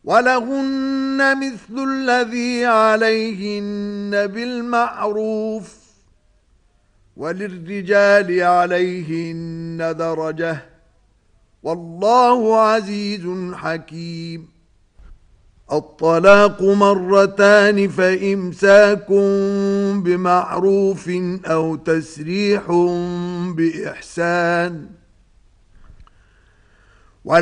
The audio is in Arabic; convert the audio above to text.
ولهن مثل الذي عليهن بالمعروف وللرجال عليهن درجة والله عزيز حكيم. الطلاق مرتان فإمساك بمعروف أو تسريح بإحسان